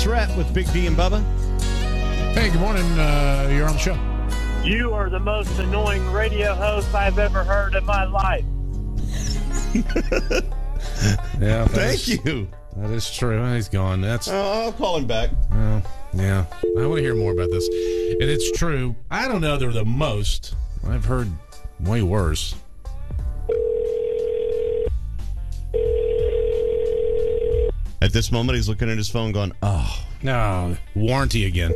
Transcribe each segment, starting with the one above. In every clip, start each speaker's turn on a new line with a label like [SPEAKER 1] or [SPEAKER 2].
[SPEAKER 1] Surratt with Big D and Bubba.
[SPEAKER 2] Hey, good morning. You're on the show.
[SPEAKER 3] You are the most annoying radio host I've ever heard in my life.
[SPEAKER 2] Yeah,
[SPEAKER 1] Thank you.
[SPEAKER 2] That is true. He's gone.
[SPEAKER 1] I'll call him back.
[SPEAKER 2] Yeah. I want to hear more about this. And it's true. I don't know they're the most. I've heard way worse.
[SPEAKER 1] At this moment, he's looking at his phone going, oh.
[SPEAKER 2] No, warranty again.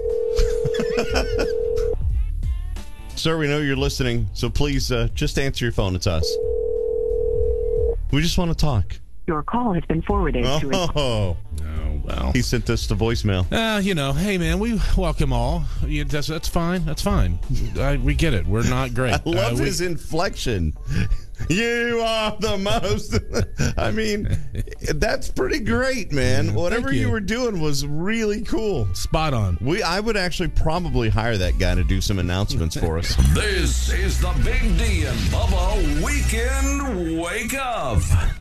[SPEAKER 1] Sir, we know you're listening, so please just answer your phone. It's us. We just want to talk.
[SPEAKER 4] Your call has been forwarded to a...
[SPEAKER 2] Oh, well.
[SPEAKER 1] He sent us to voicemail.
[SPEAKER 2] Hey, man, we welcome all. That's fine. That's fine. We get it. We're not great.
[SPEAKER 1] I love his inflection. You are the most. I mean, that's pretty great, man. Whatever you were doing was really cool.
[SPEAKER 2] Spot on.
[SPEAKER 1] I would actually probably hire that guy to do some announcements for us.
[SPEAKER 5] This is the Big D and Bubba Weekend Wake Up.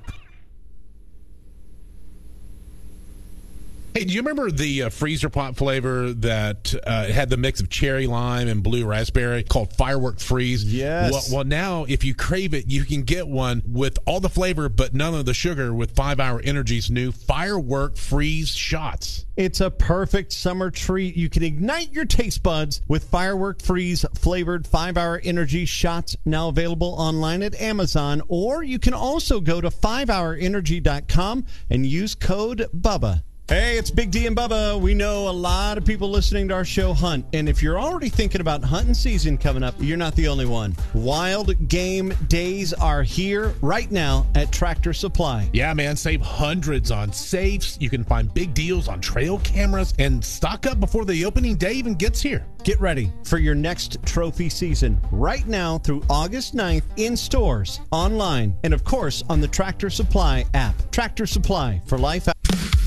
[SPEAKER 2] Hey, do you remember the freezer pop flavor that had the mix of cherry lime and blue raspberry called Firework Freeze?
[SPEAKER 1] Yes.
[SPEAKER 2] Well, now if you crave it, you can get one with all the flavor but none of the sugar with 5 Hour Energy's new Firework Freeze shots.
[SPEAKER 1] It's a perfect summer treat. You can ignite your taste buds with Firework Freeze flavored 5 Hour Energy shots, now available online at Amazon, or you can also go to 5hourenergy.com and use code BUBBA. Hey, it's Big D and Bubba. We know a lot of people listening to our show hunt, and if you're already thinking about hunting season coming up, you're not the only one. Wild Game Days are here right now at Tractor Supply.
[SPEAKER 2] Yeah, man, save hundreds on safes. You can find big deals on trail cameras and stock up before the opening day even gets here.
[SPEAKER 1] Get ready for your next trophy season right now through August 9th in stores, online, and of course on the Tractor Supply app. Tractor Supply for life.